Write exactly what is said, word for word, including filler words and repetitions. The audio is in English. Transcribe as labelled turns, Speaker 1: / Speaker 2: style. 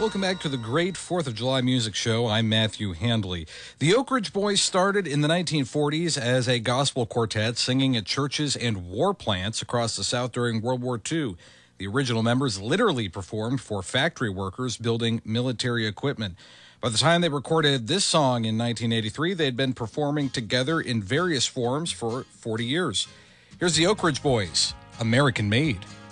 Speaker 1: Welcome back to the Great Fourth of July Music Show. I'm Matthew Handley. The Oak Ridge Boys started in the nineteen forties as a gospel quartet singing at churches and war plants across the South during World War Two. The original members literally performed for factory workers building military equipment. By the time they recorded this song in nineteen eighty-three, they had been performing together in various forms for forty years. Here's the Oak Ridge Boys, American Made.